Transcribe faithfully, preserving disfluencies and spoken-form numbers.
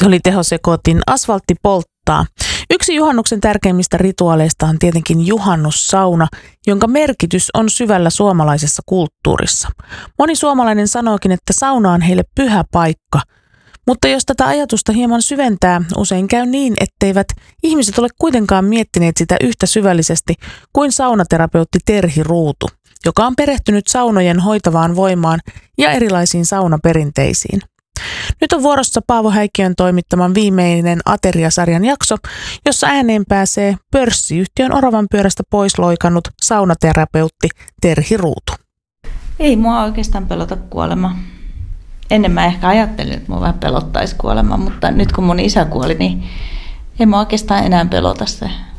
Se oli tehosekoitin Asfaltti polttaa. Yksi juhannuksen tärkeimmistä rituaaleista on tietenkin juhannussauna, jonka merkitys on syvällä suomalaisessa kulttuurissa. Moni suomalainen sanookin, että sauna on heille pyhä paikka. Mutta jos tätä ajatusta hieman syventää, usein käy niin, etteivät ihmiset ole kuitenkaan miettineet sitä yhtä syvällisesti kuin saunaterapeutti Terhi Ruutu, joka on perehtynyt saunojen hoitavaan voimaan ja erilaisiin saunaperinteisiin. Nyt on vuorossa Paavo Häikkiön toimittaman viimeinen Ateria-sarjan jakso, jossa ääneen pääsee pörssiyhtiön oravan pyörästä pois loikannut saunaterapeutti Terhi Ruutu. Ei mua oikeastaan pelota kuolema. Ennen mä ehkä ajattelin, että mua vähän pelottaisi kuolema, mutta nyt kun mun isä kuoli, niin ei mua oikeastaan enää pelota se.